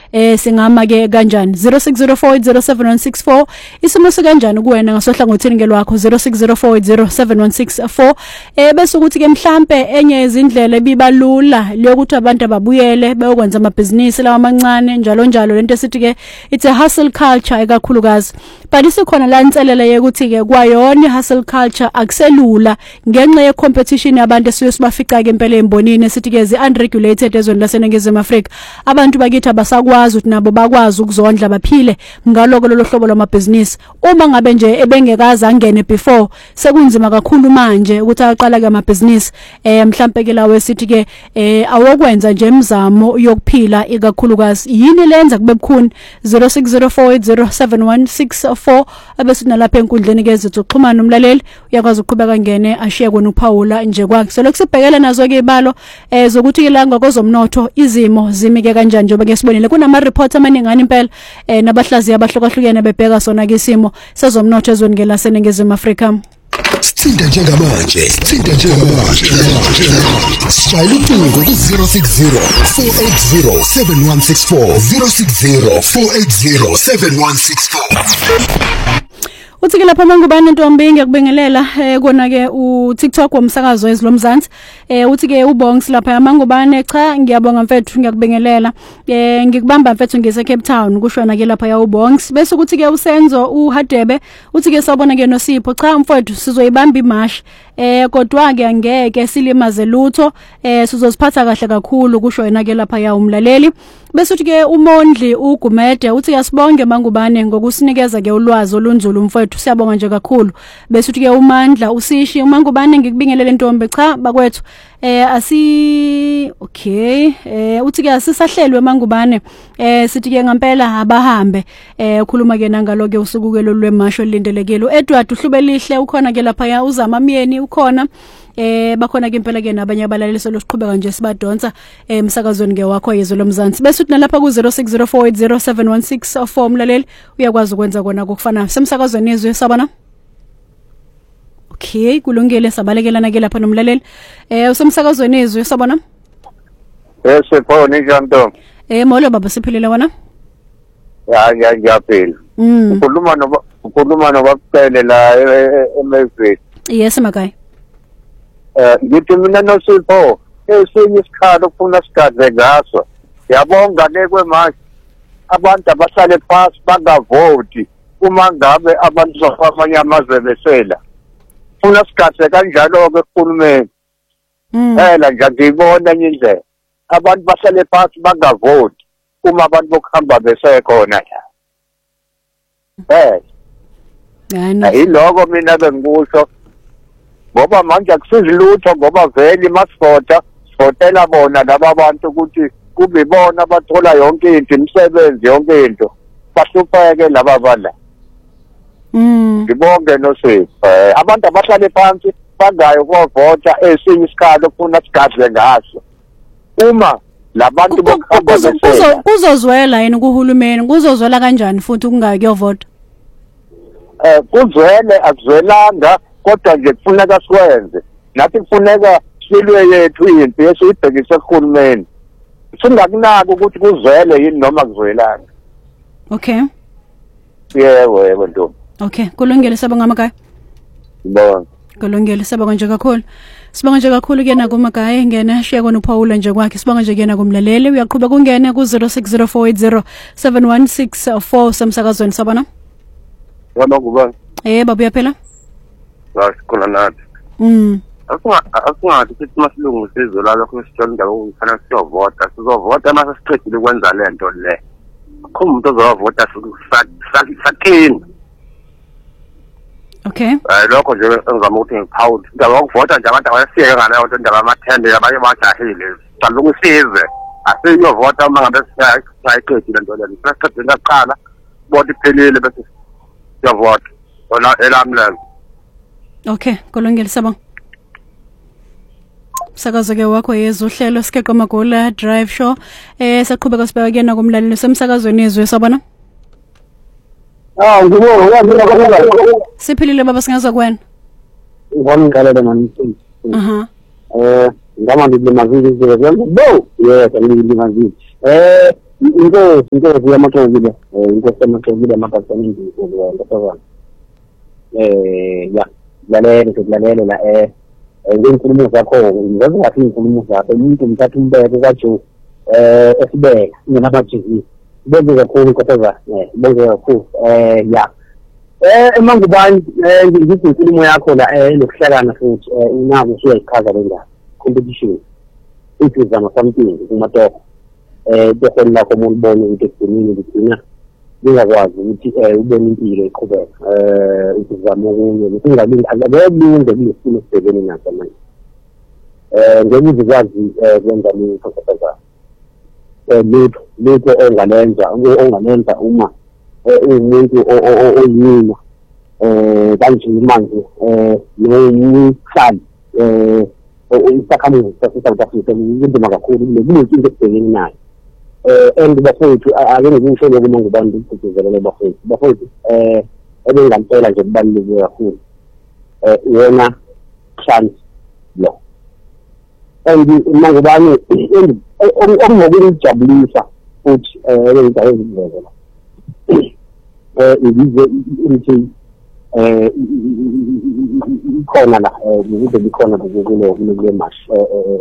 singama ke kanjani 0604807164 isimo sikanjani kuwena ngasohlangothini ngelwakho 0604807164 bese ukuthi ke mhlambe enye izindlela ebibalula leyokuthi abantu ababuyele bayokwenza amabhizinisi lawa amancane njalo njalo lento esithi ke it's a hustle culture ekakhulukazi but isikhona la inselele yokuthi ke kwayona hustle culture akuselula ngenxa ye competition yabantu esiyobafica ke impela embonini esithi ke unregulated ezweni laseNingizimu Afrika abantu bakithi abasakwazi ukuthi nabo bakwazi ukuzondla baphile ngaloko lolo hlobo lwamabhizinisi uma ngabe nje ebengekazi angene before sekunzima kakhulu manje ukuthi aqala ke amabhizinisi mhlambe ke lawe sithi ke awokwenza nje imizamo yokuphila ikakhulukazi yini lenza kube bukhuni 0604807164 abese nalapha enkundleni ke zethu uxhumana umlaleli uyakwazi ukuqhubeka ngene ashiye kona uPaula nje kwakhe so lokusibhekela nazo ke ibalo zokuthi ke la ngokozomnotho izimo zimike kanjani njengoba ngesibonile kunama report amaningana impela nabahlaziya abahlukahlukene bebheka sona ke isimo sezomnotho ezweni ke laseNingizimu Afrika Sithinta njengamanje Shayela ucingo ku 060-480-7164 Uthi ke lapha mangubani Ntombi ngiyakubingelela kona ke uTikTok womsakazo wezilomzansi uthi ke uBongs lapha mangubani cha ngiyabonga mfethu ngiyakubingelela ngikubamba mfethu ngise Cape Town kushona ke lapha ya uBongs bese ukuthi ke uSenzo uHadebe uthi ke sawubona ke noSipho cha mfethu sizoyibamba imash kodwa ke angeke silimaze lutho sizosiphatha kahle kakhulu kusho yena ke lapha ya umlaleli bese uthi ke uMondli uGumede uthi yasibonge mangubane ngokusinikeza ke ulwazi olunzulu mfethu siyabonga nje kakhulu bese uthi ke uMandla usishi mangubane ngikubingelele Ntombi cha bakwethu uthi ke asisahlelwe mangubane sithi ke ngempela abahambe ukhuluma ke nangalo ke usuku ke lolwemasho lilindelekile uEdward uhlubelihle ukhona ke lapha ya uzama myeni ukhona bakhona ke impela ke nabanye abalaleli soluqhubeka nje sibadonsa emsakazweni ke wakho yezwe lomzansi bese uthi nalapha ku 0604807164 umlaleli uyakwazi ukwenza kona kokufana semsakazweni yezwe sabana kulungile sabalekelana ke lapha nomlaleli usemsakazweni yezwe sabana Sipho njani molo baba siphilile wena ngiyaphila ukhuluma nobakuphele la eMeville yes makai ngithi mina noSipho esinye isikhathi ukufuna sigadle ngaso yabonga nekwe manje abantu abahlale phansi bangavoti uma ngabe abantu bamanye amazwe besela funa sigadle kanjalo ke kuhulumeni phela nje ngibona indlela abantu bahlale phansi bangavoti uma abantu bokuhamba besekhona la yiloko mina bengikusho ngoba manje akusizi lutho ngoba vele masivotela bona laba bantu ukuthi kube bona bathola yonke into imisebenzi yonke into bahlupheke laba bala ngibonge noSipho abantu abahlale phansi bangayo ukuvota esinye isikhathi ufuna sigadle ngaso uma labantu kuzozwela yini kuhulumeni kuzozwela kanjani futhi ukungayi kuyovota kuzwele akuzwelanga kodwa nje kufuneka sikwenze nathi kufuneka silwe yethu into esiyibhekise kuhulumeni singakunaki ukuthi kuzwele yini noma kuzwelanga yebo Ntombi kulungile sabonga makhaya ngibonga kulungile sabonga nje kakhulu sibonga nje kakhulu ke nakumagaya ngena shiya kona uPaula nje kwakhe sibonga nje kena kumlaleli uyaqhubeka kungene ku 0604807164 samsakazweni sabona wona kuba baba uyaphela khona nathi akungathi sithi masilungu sizolala lokho sithola indaba ukufana siyovota sizovota mase siqedile ukwenza lento le akho umuntu ozovota sathini lokho nje engizama ukuthi ngiphawule indaba yokuvota nje abantu abayasiyeka ngaleyo nto indaba yamathende abanye bajahile salungu size asiyovota uma ngabe siyayiqedile lento le sesiqedile ngaqala bodi phelile bese siyovota wona elamlelo kulungile sabonga sakazo ke wakho yezuhlelo sikeqo magola drive show saqhubeka sibeka kena kumlaleli semsakazweni izwe sabona ngibona siphilile baba singazwa kwena ngibona ngalelo manje ngama ndimazili yes ngimazili inkosi yamaxokile inkosi yamaxokile amabhasana indizwe ngosazana ya lalela la ngenkulumo zakho ngaze ngathi inkulumo zakho umuntu umthatha umbeke kaJoe esibeka nginamajezi bonke kakhulu nkosazana bonke kakhulu ya emangubani ngithi inkulumo yakho la nokuhlakana futhi unako usuyayichaza le ndaba competition izama something kumatoko bese lakho umuntu ukuthi ekugcineni ngigcina ngingakwazi ukuthi ubone impilo iqhubeka ukuzama okunye ukungalingi akubulunge kulesimo sibhekene naso manje ngeke uzikwazi kwenza lutho kodwa lutho ongalenza uma umuntu oyina kanje manje nomhlali isakhamuzi sase-South Africa indima kakhulu kulento esibhekene nayo and bafowethu ake ngikusho lokho mangubani ukugcizelela bafowethu ebengantela nje kubaluleke kakhulu yena chance lo and mangubani okungokujabulisa futhi into ezivezela ibize ukuthi khona la ukuthi bikhona kule mash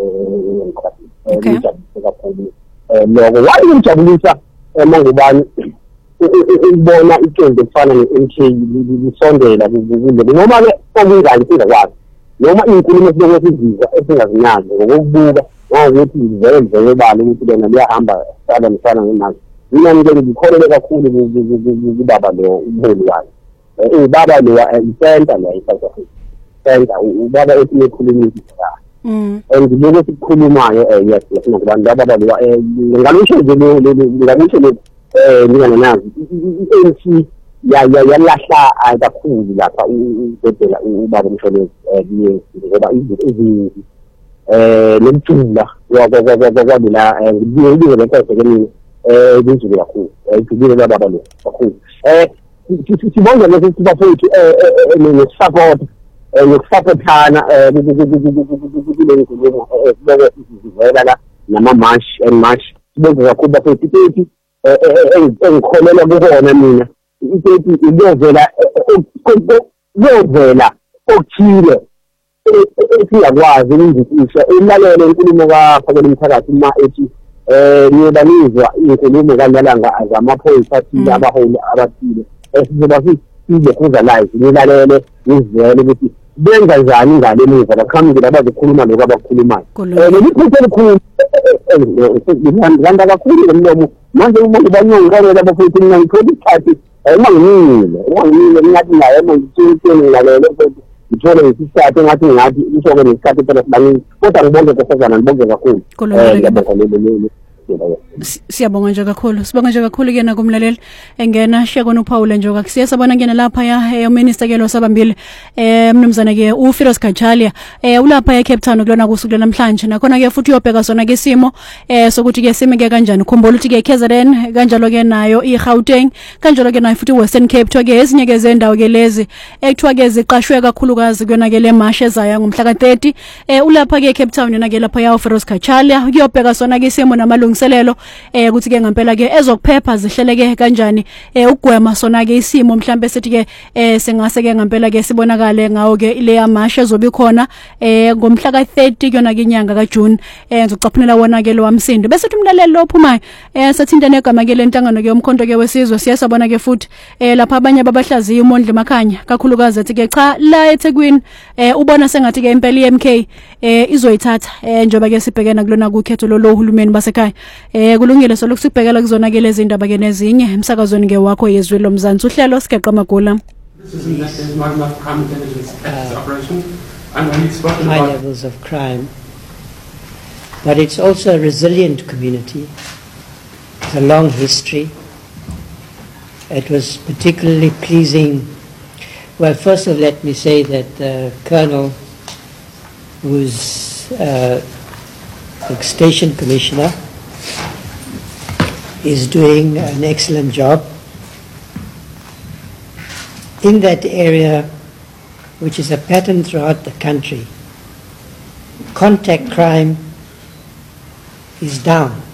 kakhulu lokho wayengijabulisa mangubani ukubona iqembu efana ne-MK lisondela kule noma ke okungani singakwazi noma inkulumo esizizwa esingazinyazi ngokubuka ngokuthi ivele bani ukuthi lena liyahamba sala ngenazi mina ngeke ngikholele kakhulu kubaba lo umholi wakhe baba lo isenta la eSouth Africa senta ubaba ekhulumile and lokho sikukhulumayo yes nakubantu baba lo ngalisho nje nginganazi i-ANC yalahla kakhulu lapha ubhedela ubaba umshwalense ngoba izinto eziningi nemthula kwabela ngibiye lenkonzo kenini kunzulu kakhulu ngibile baba lo kakhulu sibonga lesi bafowethu nokusupport nokusupportana kule nkulumo sibonga izivela la nama-march and march sibonga kakhulu bafowethu ipepi engikholela kukona mina ipepi iyovela okuthile esingakwazi ukuzifisha ulalele inkulumo kaFakela Mthakathi uma ethi niyobanizwa inkulumo kaNyalanga zamaphoyisa athile abaholi abathile sizoba size kuza live nilalele nizele ukuthi benza njani ngale muva baqhamuke abazokhuluma lokho abakhulumayo leliphutha elikhulu nganda kakhulu lomlomo manje uma ngibanyongelela abafowethu mina ngithola isikhathi ungangimile ngathi naye mangitshintsheni ngilalele futhi ngithole isikhathi ngathi ishoke nesikhathi phela sibaningi kodwa ngibonge nkosazana ngibonge kakhulu siyabonga nje kakhulu sibonga nje kakhulu kena kumlaleli engena shekona uPaul njoka siyasabona kena lapha ya minister ke lo sabambile mnumzana ke uFiroz Kachalia ulapha eCape Town kulona kusuku namhlanje nakhona ke futhi uyobheka sona ke simo sokuthi ke sime ke kanjani ukhumbula ukuthi ke KZN kanjalo ke nayo iGauteng kanjalo ke nayo futhi Western Cape to ke ezinye ke zendawo ke lezi ekuthiwa ke ziqashwe kakhulukazi kuyona ke le mash ezaya ngomhla ka30 ulapha ke eCape Town yona ke lapha ya uFiroz Kachalia uyobheka sona ke simo namalungiselelo ukuthi ke ngempela ke ezokuphepha zihleleke kanjani ugwema sona ke isimo mhlambe sithi ke sengase ke ngempela ke sibonakale ngawo ke ile yamasha ezobe khona ngomhla ka30 kuyona ke inyanga kaJune ngizocaphunela wona ke lo wamsindo bese umlaleli lo ophumayo sathinta negama ke lentangano ke umkhonto ke wesizwe siyasabona ke futhi lapha abanye babahlaziya uMondli Makhanya kakhulukazi athi ke cha la eThekwini ubona sengathi ke impela iMK izoyithatha njoba ke sibhekena kulona kukhetho lo uhulumeni basekhaya kulungile sokusibhekela kuzona ke lezi indaba ke nezinye emsakazweni ke wakho yezwe lomzansi uhlelo sigeqa magula high levels of crime, but it's also a resilient community. It's a long history. It was particularly pleasing. Well, first of all, let me say that the Colonel, who's the Station Commissioner, is doing an excellent job. In that area, which is a pattern throughout the country, contact crime is down.